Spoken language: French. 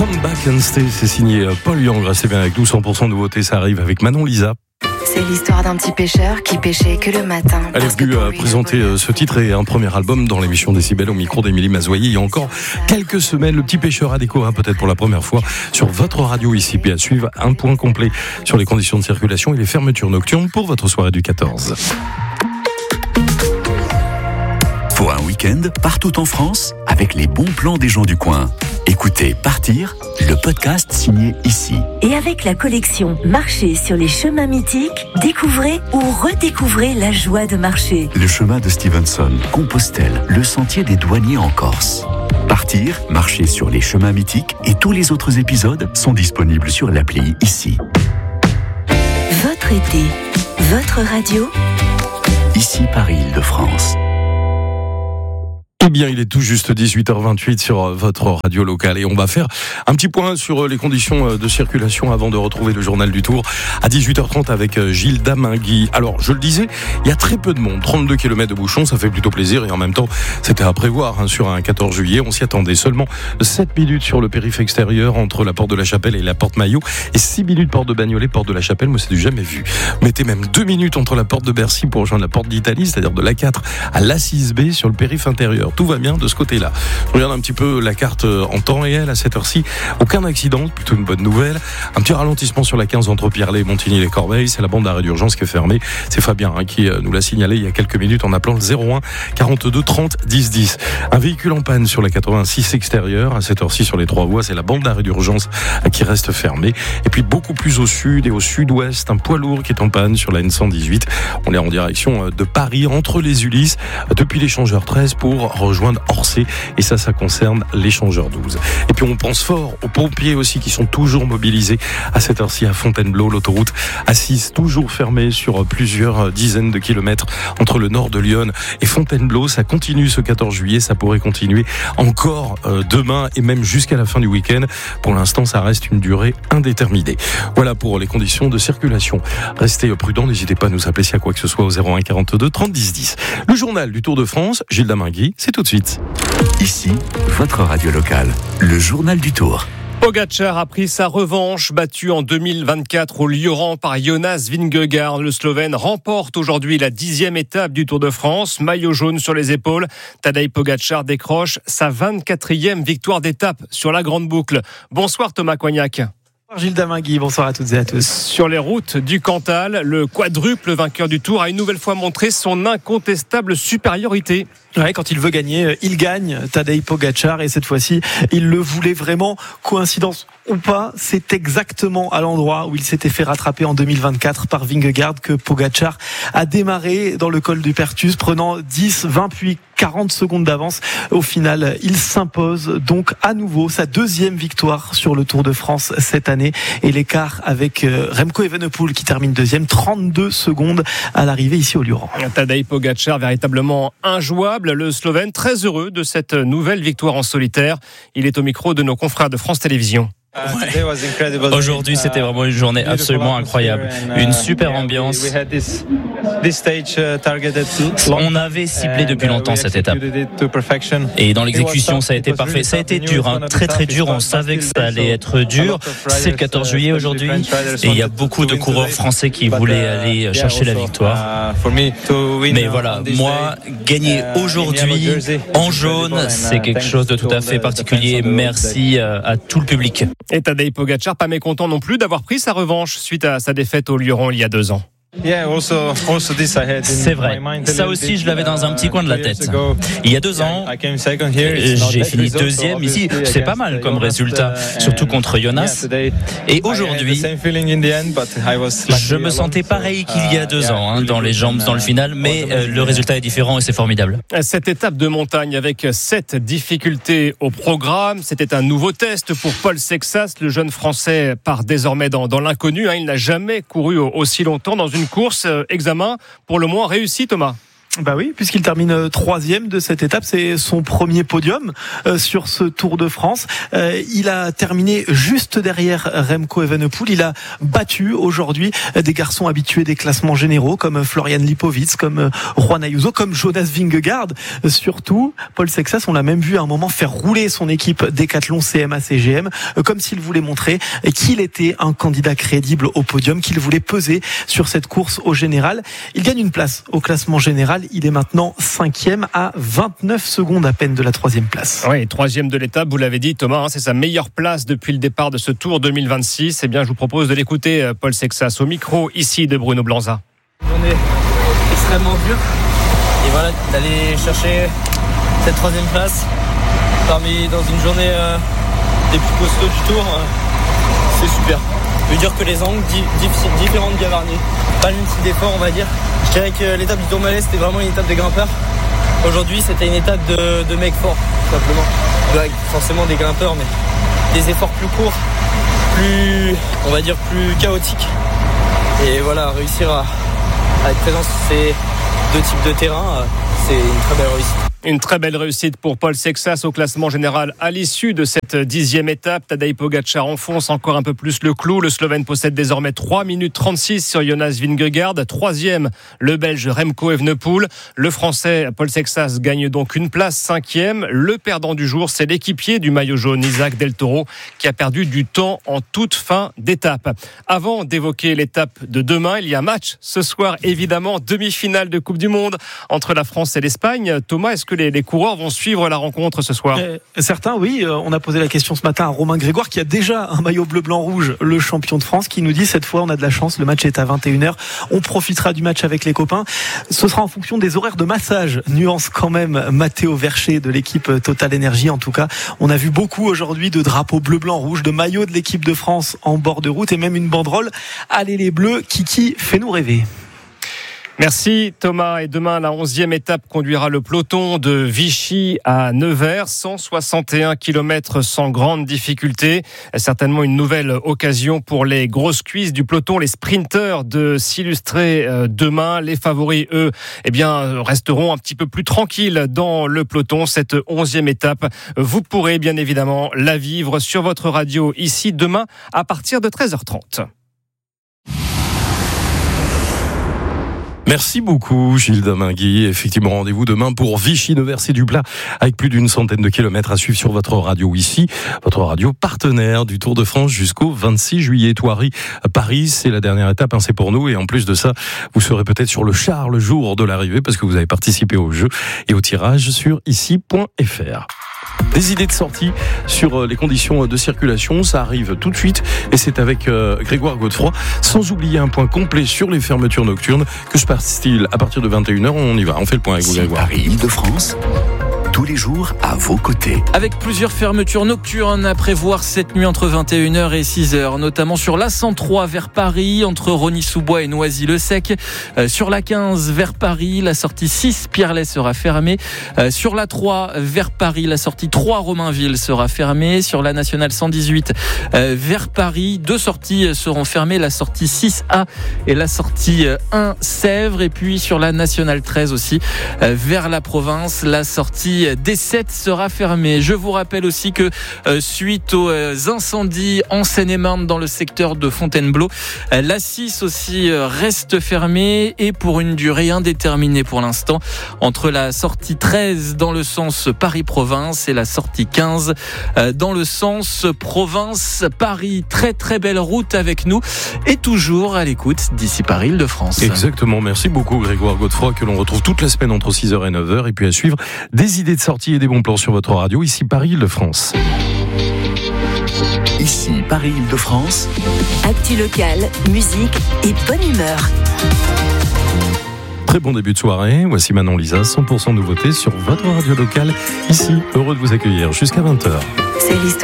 Come Back and Stay, c'est signé Paul Young. Restez bien avec nous, 100% nouveauté, ça arrive avec Manon Lisa. C'est l'histoire d'un petit pêcheur qui pêchait que le matin. Elle est venue présenter ce titre et un premier album dans l'émission Décibel au micro d'Émilie Mazoyer. Il y a encore quelques semaines, le petit pêcheur a découvert peut-être pour la première fois sur votre radio ici. Puis à suivre un point complet sur les conditions de circulation et les fermetures nocturnes pour votre soirée du 14. Pour un week-end partout en France avec les bons plans des gens du coin. Écoutez Partir, le podcast signé ici. Et avec la collection Marcher sur les chemins mythiques, découvrez ou redécouvrez la joie de marcher. Le chemin de Stevenson, Compostelle, le sentier des douaniers en Corse. Partir, marcher sur les chemins mythiques et tous les autres épisodes sont disponibles sur l'appli ici. Votre été, votre radio. Ici Paris, Île-de-France. Eh bien, il est tout juste 18h28 sur votre radio locale et on va faire un petit point sur les conditions de circulation avant de retrouver le journal du Tour à 18h30 avec Gilles Damingui. Alors, je le disais, il y a très peu de monde, 32 km de bouchons, ça fait plutôt plaisir et en même temps, c'était à prévoir sur un 14 juillet. On s'y attendait seulement 7 minutes sur le périph' extérieur entre la porte de la Chapelle et la porte Maillot et 6 minutes porte de Bagnolet, porte de la Chapelle. Moi, c'est du jamais vu. Mettez même 2 minutes entre la porte de Bercy pour rejoindre la porte d'Italie, c'est-à-dire de l'A4 à l'A6B sur le périph' intérieur. Tout va bien de ce côté-là. Je regarde un petit peu la carte en temps réel à cette heure-ci. Aucun accident, plutôt une bonne nouvelle. Un petit ralentissement sur la 15 entre Pierrelet, Montigny-les-Corbeilles. C'est la bande d'arrêt d'urgence qui est fermée. C'est Fabien qui nous l'a signalé il y a quelques minutes en appelant le 01 42 30 10 10. Un véhicule en panne sur la 86 extérieure. À cette heure-ci sur les 3 voies, c'est la bande d'arrêt d'urgence qui reste fermée. Et puis beaucoup plus au sud et au sud-ouest, un poids lourd qui est en panne sur la N118. On est en direction de Paris, entre les Ulysses, depuis l'échangeur 13 pour rejoindre Orsay, et ça concerne l'échangeur 12. Et puis on pense fort aux pompiers aussi qui sont toujours mobilisés à cette heure-ci à Fontainebleau, l'autoroute A6 toujours fermée sur plusieurs dizaines de kilomètres entre le nord de Lyon et Fontainebleau. Ça continue ce 14 juillet, ça pourrait continuer encore demain et même jusqu'à la fin du week-end. Pour l'instant, ça reste une durée indéterminée. Voilà pour les conditions de circulation. Restez prudents, n'hésitez pas à nous appeler s'il y a quoi que ce soit au 01 42 30 10 10. Le journal du Tour de France, Gilles Damingui, c'est tout de suite. Ici, votre radio locale, le journal du Tour. Pogačar a pris sa revanche, battu en 2024 au Lioran par Jonas Vingegaard. Le Slovène remporte aujourd'hui la 10e étape du Tour de France. Maillot jaune sur les épaules, Tadej Pogačar décroche sa 24e victoire d'étape sur la grande boucle. Bonsoir Thomas Coignac. Gilles Damingui, bonsoir à toutes et à tous. Sur les routes du Cantal, le quadruple vainqueur du Tour a une nouvelle fois montré son incontestable supériorité. Ouais, quand il veut gagner, il gagne, Tadej Pogačar, et cette fois-ci, il le voulait vraiment. Coïncidence ou pas, c'est exactement à l'endroit où il s'était fait rattraper en 2024 par Vingegaard que Pogačar a démarré dans le col du Perthus, prenant 10, 20 puis 40 secondes d'avance. Au final, il s'impose donc à nouveau sa 2e victoire sur le Tour de France cette année, et l'écart avec Remco Evenepoel qui termine 2e, 32 secondes à l'arrivée ici au Lioran. Tadej Pogačar véritablement injouable, le Slovène très heureux de cette nouvelle victoire en solitaire. Il est au micro de nos confrères de France Télévisions. Ouais. Aujourd'hui, c'était vraiment une journée absolument incroyable. Une super ambiance. On avait ciblé depuis longtemps cette étape. Et dans l'exécution, ça a été parfait. Ça a été dur, très très dur. On savait que ça allait être dur. C'est le 14 juillet aujourd'hui. Et il y a beaucoup de coureurs français qui voulaient aller chercher la victoire. Mais voilà, moi, gagner aujourd'hui en jaune, c'est quelque chose de tout à fait particulier. Merci à tout le public. Et Tadej Pogačar, pas mécontent non plus d'avoir pris sa revanche suite à sa défaite au Lioran il y a 2 ans. C'est vrai, ça aussi je l'avais dans un petit coin de la tête. Il y a 2 ans, j'ai fini 2e ici, c'est pas mal comme résultat, surtout contre Jonas. Et aujourd'hui, je me sentais pareil qu'il y a 2 ans, dans les jambes, dans le final, mais le résultat est différent et c'est formidable. Cette étape de montagne avec 7 difficultés au programme, c'était un nouveau test pour Paul Sexas. Le jeune Français part désormais dans l'inconnu. Il n'a jamais couru aussi longtemps dans une course. Examen pour le moins réussi, Thomas. Bah oui, puisqu'il termine 3e de cette étape, c'est son premier podium sur ce Tour de France. Il a terminé juste derrière Remco Evenepoel. Il a battu aujourd'hui des garçons habitués des classements généraux comme Florian Lipovitz, comme Juan Ayuso, comme Jonas Vingegaard. Surtout, Paul Sexas, on l'a même vu à un moment faire rouler son équipe Decathlon CMA-CGM, comme s'il voulait montrer qu'il était un candidat crédible au podium, qu'il voulait peser sur cette course au général. Il gagne une place au classement général. Il est maintenant 5e à 29 secondes à peine de la 3e place. Oui, 3e de l'étape, vous l'avez dit Thomas, c'est sa meilleure place depuis le départ de ce Tour 2026. Eh bien, je vous propose de l'écouter, Paul Sexas, au micro ici de Bruno Blanza. On est extrêmement dur et voilà, d'aller chercher cette 3e place dans une journée des plus costauds du Tour, c'est super. Je veux dire que les angles différents de Gavarnie, pas le même type d'effort on va dire. Je dirais que l'étape du Tourmalet c'était vraiment une étape de grimpeurs. Aujourd'hui c'était une étape de mecs forts tout simplement. Avec forcément des grimpeurs mais des efforts plus courts, plus chaotiques. Et voilà, réussir à être présent sur ces deux types de terrain, c'est une très belle réussite. Une très belle réussite pour Paul Sexas au classement général à l'issue de cette 10e étape. Tadej Pogačar enfonce encore un peu plus le clou. Le Slovène possède désormais 3 minutes 36 sur Jonas Vingegaard. 3e, le Belge Remco Evenepoel. Le Français Paul Sexas gagne donc une place, 5e. Le perdant du jour, c'est l'équipier du maillot jaune, Isaac Del Toro, qui a perdu du temps en toute fin d'étape. Avant d'évoquer l'étape de demain, il y a un match ce soir, évidemment, demi-finale de Coupe du Monde entre la France et l'Espagne. Thomas, est-ce que les coureurs vont suivre la rencontre ce soir? Certains, oui. On a posé la question ce matin à Romain Grégoire, qui a déjà un maillot bleu-blanc-rouge, le champion de France, qui nous dit cette fois on a de la chance, le match est à 21h. On profitera du match avec les copains. Ce sera en fonction des horaires de massage. Nuance quand même Matteo Vercher de l'équipe Total Energy. En tout cas, on a vu beaucoup aujourd'hui de drapeaux bleu-blanc-rouge, de maillots de l'équipe de France en bord de route et même une banderole. Allez les Bleus, Kiki, fais-nous rêver. Merci Thomas. Et demain, la 11e étape conduira le peloton de Vichy à Nevers. 161 km sans grande difficulté. Certainement une nouvelle occasion pour les grosses cuisses du peloton, les sprinteurs, de s'illustrer demain. Les favoris, eux, resteront un petit peu plus tranquilles dans le peloton. Cette 11e étape, vous pourrez bien évidemment la vivre sur votre radio ici demain à partir de 13h30. Merci beaucoup Gilles Damingui. Effectivement, rendez-vous demain pour Vichy-Nevers et Duplat avec plus d'une centaine de kilomètres à suivre sur votre radio ici, votre radio partenaire du Tour de France jusqu'au 26 juillet. Thoiry, Paris, c'est la dernière étape, c'est pour nous. Et en plus de ça, vous serez peut-être sur le char le jour de l'arrivée parce que vous avez participé au jeu et au tirage sur ici.fr. Des idées de sortie sur les conditions de circulation, ça arrive tout de suite et c'est avec Grégoire Godefroy, sans oublier un point complet sur les fermetures nocturnes. Que se passe-t-il à partir de 21h? On y va, on fait le point avec vous Grégoire. Paris-Île-de-France, tous les jours à vos côtés. Avec plusieurs fermetures nocturnes à prévoir cette nuit entre 21h et 6h, notamment sur l'A103 vers Paris, entre Rosny-sous-Bois et Noisy-le-Sec. Sur la 15 vers Paris, la sortie 6 Pierrelet sera fermée. Sur la 3 vers Paris, la sortie 3 Romainville sera fermée. Sur la nationale 118 vers Paris, 2 sorties seront fermées, la sortie 6A et la sortie 1 Sèvres. Et puis sur la nationale 13 aussi, vers la province, la sortie D7 sera fermée. Je vous rappelle aussi que suite aux incendies en Seine-et-Marne dans le secteur de Fontainebleau, la 6 aussi reste fermée et pour une durée indéterminée pour l'instant entre la sortie 13 dans le sens Paris-Province et la sortie 15 dans le sens Province-Paris. Très très belle route avec nous et toujours à l'écoute d'ici Paris-Île-de-France. Exactement, merci beaucoup Grégoire Godefroy que l'on retrouve toute la semaine entre 6h et 9h et puis à suivre des idées de sortie et des bons plans sur votre radio, ici Paris-Île-de-France. Ici Paris-Île-de-France. Actu local, musique et bonne humeur. Très bon début de soirée, voici Manon Lisa, 100% nouveauté sur votre radio locale. Ici, heureux de vous accueillir jusqu'à 20h. C'est l'histoire.